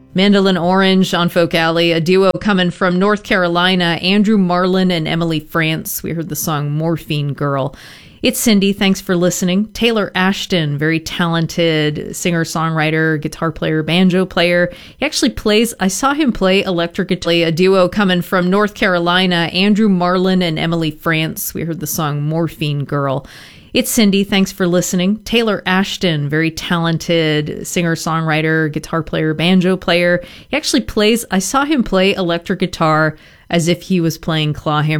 Mandolin Orange on Folk Alley, a duo coming from North Carolina, Andrew Marlin and Emily France. We heard the song Morphine Girl. It's Cindy. Thanks for listening. Taylor Ashton, very talented singer, songwriter, guitar player, banjo player. He actually plays, I saw him play electric guitar. A duo coming from North Carolina, Andrew Marlin and Emily France. We heard the song Morphine Girl. It's Cindy. Thanks for listening. Taylor Ashton, very talented singer, songwriter, guitar player, banjo player. He actually plays, I saw him play electric guitar as if he was playing clawhammer.